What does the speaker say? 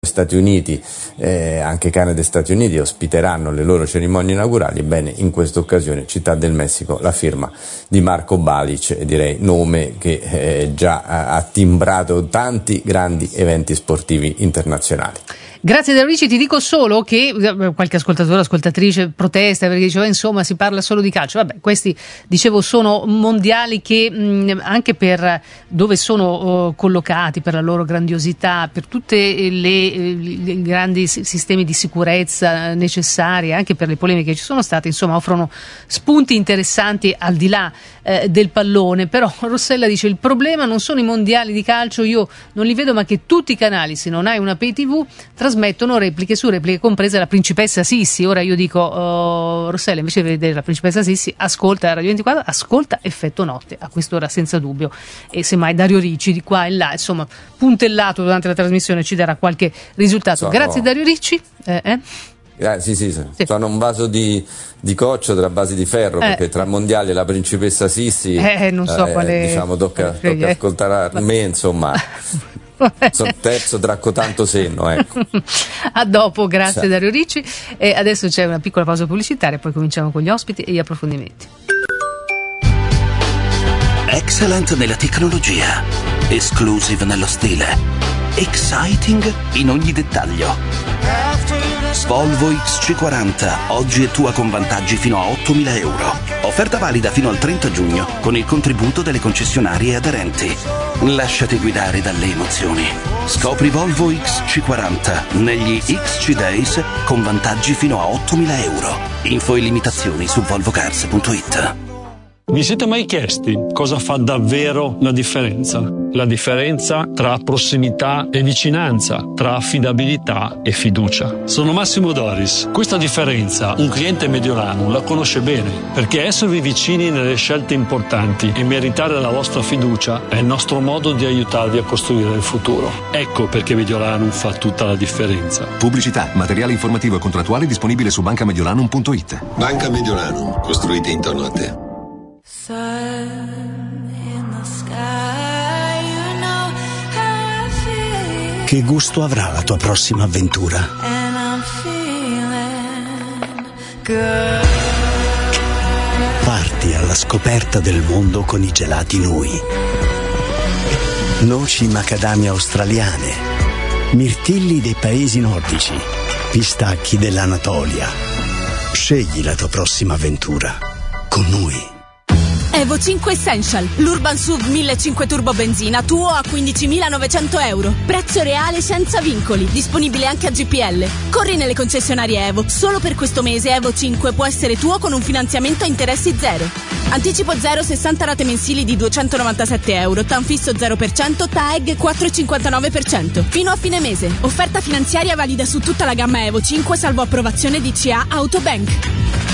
Stati Uniti, anche Canada e Stati Uniti ospiteranno le loro cerimonie inaugurali. Ebbene, in questa occasione Città del Messico, la firma di Marco Balic, direi nome che già ha timbrato tanti grandi eventi sportivi internazionali. Grazie Dario Ricci, ti dico solo che qualche ascoltatore, ascoltatrice protesta perché diceva insomma si parla solo di calcio. Vabbè, questi dicevo sono mondiali che anche per dove sono collocati, per la loro grandiosità, per tutte le grandi sistemi di sicurezza necessari, anche per le polemiche che ci sono state, insomma offrono spunti interessanti al di là del pallone. Però Rossella dice il problema non sono i mondiali di calcio, io non li vedo, ma che tutti i canali, se non hai una pay tv, trasmettono repliche su repliche, compresa la Principessa Sissi. Ora io dico Rossella, invece di vedere la Principessa Sissi, ascolta Radio 24, ascolta Effetto Notte a quest'ora senza dubbio, e semmai Dario Ricci di qua e là, insomma puntellato durante la trasmissione, ci darà qualche risultato. Grazie Dario Ricci. Sì. Sono un vaso di coccio tra basi di ferro, perché tra mondiali e la Principessa Sissi non so quale, diciamo tocca ascoltare a me, insomma. Sono terzo tra cotanto senno, ecco. A dopo, grazie Dario Ricci. E adesso c'è una piccola pausa pubblicitaria, poi cominciamo con gli ospiti e gli approfondimenti. Excellent nella tecnologia, exclusive nello stile, exciting in ogni dettaglio. Volvo XC40 oggi è tua con vantaggi fino a 8.000 euro. Offerta valida fino al 30 giugno con il contributo delle concessionarie aderenti. Lasciati guidare dalle emozioni. Scopri Volvo XC40 negli XC Days con vantaggi fino a 8.000 euro. Info e limitazioni su volvocars.it. Vi siete mai chiesti cosa fa davvero la differenza? La differenza tra prossimità e vicinanza, tra affidabilità e fiducia. Sono Massimo Doris. Questa differenza un cliente Mediolanum la conosce bene, perché esservi vicini nelle scelte importanti e meritare la vostra fiducia è il nostro modo di aiutarvi a costruire il futuro. Ecco perché Mediolanum fa tutta la differenza. Pubblicità, materiale informativo e contrattuale disponibile su bancamediolanum.it. Banca Mediolanum, costruite intorno a te. Che gusto avrà la tua prossima avventura? Parti alla scoperta del mondo con i gelati Nui. Noci macadamia australiane, mirtilli dei paesi nordici, pistacchi dell'Anatolia. Scegli la tua prossima avventura con Nui. Evo 5 Essential, l'Urban SUV 1500 turbo benzina, tuo a 15.900 euro. Prezzo reale senza vincoli, disponibile anche a GPL. Corri nelle concessionarie Evo. Solo per questo mese Evo 5 può essere tuo con un finanziamento a interessi zero. Anticipo 0, 60 rate mensili di 297 euro, TAN fisso 0%, TAEG 4,59%. Fino a fine mese. Offerta finanziaria valida su tutta la gamma Evo 5 salvo approvazione di CA Autobank.